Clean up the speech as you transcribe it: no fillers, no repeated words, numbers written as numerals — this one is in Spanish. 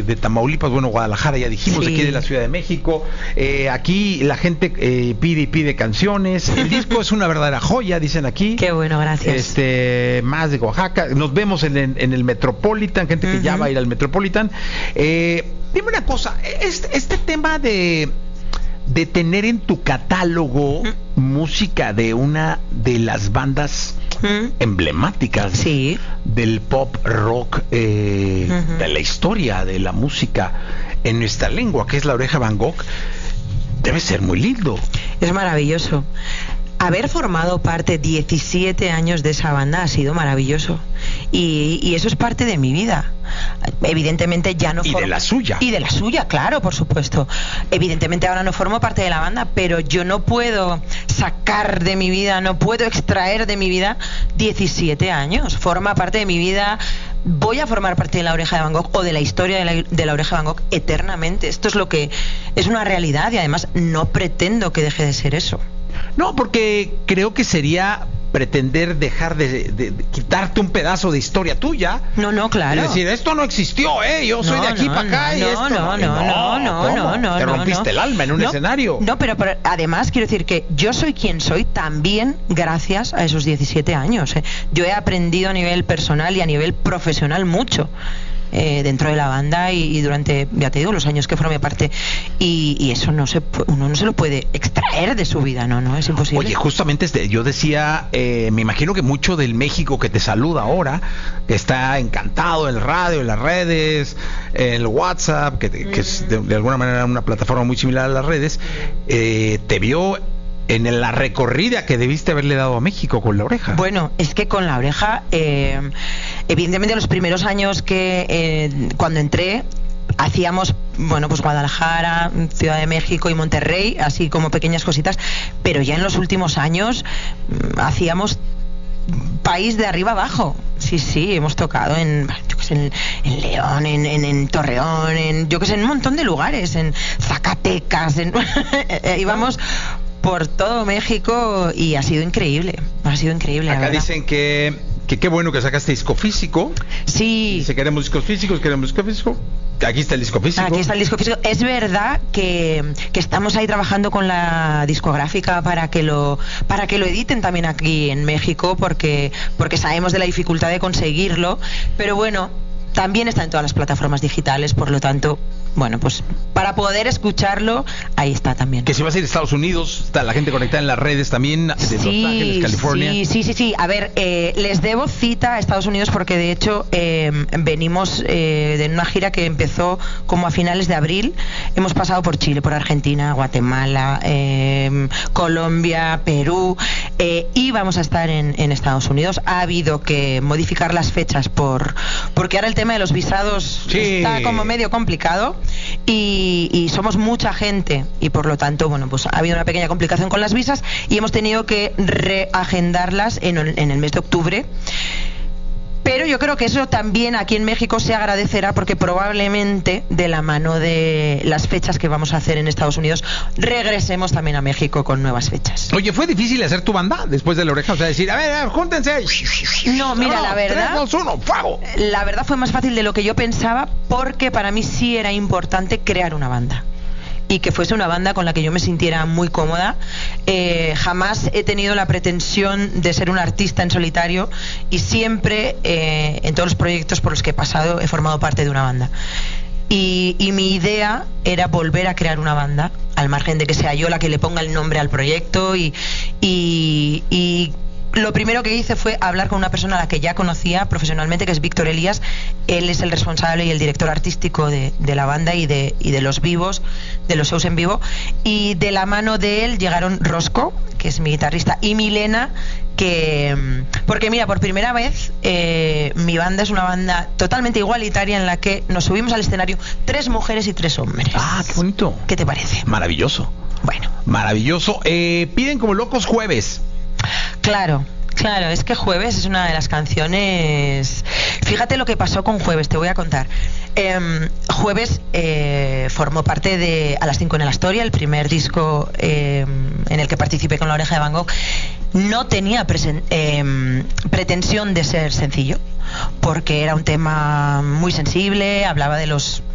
de Tamaulipas, bueno, Guadalajara ya dijimos, Sí. aquí de la Ciudad de México. Aquí la gente pide y pide canciones. El disco es una verdadera joya, dicen aquí. Qué bueno, gracias. Más de Oaxaca. Nos vemos en el Metropolitan, gente que ya va a ir al Metropolitan. Dime una cosa, este tema de tener en tu catálogo música de una de las bandas emblemáticas Sí. del pop rock de la historia de la música en nuestra lengua, que es La Oreja Van Gogh, debe ser muy lindo. Es maravilloso. Haber formado parte 17 años de esa banda ha sido maravilloso. Y eso es parte de mi vida. Evidentemente ya no Y de la suya. Y de la suya, claro, por supuesto. Evidentemente ahora no formo parte de la banda, pero yo no puedo sacar de mi vida, no puedo extraer de mi vida 17 años. Forma parte de mi vida. Voy a formar parte de La Oreja de Van Gogh o de la historia de la Oreja de Van Gogh eternamente. Esto es lo que es una realidad y además no pretendo que deje de ser eso. No, porque creo que sería pretender dejar de quitarte un pedazo de historia tuya. No, claro. Y decir, esto no existió, yo soy de aquí para acá y esto no. Te rompiste el alma en un escenario. No, pero además quiero decir que yo soy quien soy también gracias a esos 17 años. Yo he aprendido a nivel personal y a nivel profesional mucho. Dentro de la banda y durante, ya te digo, los años que formé parte, y eso uno no se lo puede extraer de su vida, no, es imposible. Oye, justamente yo decía, me imagino que mucho del México que te saluda ahora, que está encantado en el radio, en las redes, en el WhatsApp, que es de alguna manera una plataforma muy similar a las redes, te vio en la recorrida que debiste haberle dado a México con La Oreja. Bueno, es que con La Oreja, evidentemente los primeros años que cuando entré, hacíamos, pues Guadalajara, Ciudad de México y Monterrey, así como pequeñas cositas, pero ya en los últimos años hacíamos país de arriba abajo. Sí, hemos tocado en León, en Torreón, en un montón de lugares, en Zacatecas, íbamos por todo México y ha sido increíble. Acá dicen que qué bueno que sacaste disco físico. Sí. Dice, queremos discos físicos. Aquí está el disco físico. Es verdad que estamos ahí trabajando con la discográfica para que lo editen también aquí en México, porque sabemos de la dificultad de conseguirlo, pero bueno, también está en todas las plataformas digitales, por lo tanto, pues para poder escucharlo, ahí está también. Que si vas a ir a Estados Unidos, está la gente conectada en las redes también, de Los Ángeles, California. Sí. A ver, les debo cita a Estados Unidos porque de hecho venimos de una gira que empezó como a finales de abril. Hemos pasado por Chile, por Argentina, Guatemala, Colombia, Perú, y vamos a estar en Estados Unidos. Ha habido que modificar las fechas porque ahora el tema de los visados está como medio complicado. Y somos mucha gente y por lo tanto pues ha habido una pequeña complicación con las visas y hemos tenido que reagendarlas en el mes de octubre. Pero yo creo que eso también aquí en México se agradecerá porque probablemente de la mano de las fechas que vamos a hacer en Estados Unidos regresemos también a México con nuevas fechas. Oye, ¿fue difícil hacer tu banda después de La Oreja? O sea, decir, a ver, júntense. No, mira, la verdad 3, 2, 1, fuego. La verdad fue más fácil de lo que yo pensaba porque para mí sí era importante crear una banda. Y que fuese una banda con la que yo me sintiera muy cómoda. Jamás he tenido la pretensión de ser un artista en solitario y siempre en todos los proyectos por los que he pasado he formado parte de una banda. Y mi idea era volver a crear una banda, al margen de que sea yo la que le ponga el nombre al proyecto y lo primero que hice fue hablar con una persona a la que ya conocía profesionalmente, que es Víctor Elías. Él es el responsable y el director artístico de la banda y de los vivos, de los shows en vivo. Y de la mano de él llegaron Rosco, que es mi guitarrista, y Milena, porque mira, por primera vez mi banda es una banda totalmente igualitaria en la que nos subimos al escenario 3 mujeres y 3 hombres. Ah, qué bonito. ¿Qué te parece? Maravilloso. Bueno. Maravilloso. Piden como locos Jueves. Claro, es que Jueves es una de las canciones. Fíjate lo que pasó con Jueves, te voy a contar. Jueves formó parte de A las 5 en la Historia, el primer disco en el que participé con La Oreja de Van Gogh. No tenía pretensión de ser sencillo, porque era un tema muy sensible, hablaba de los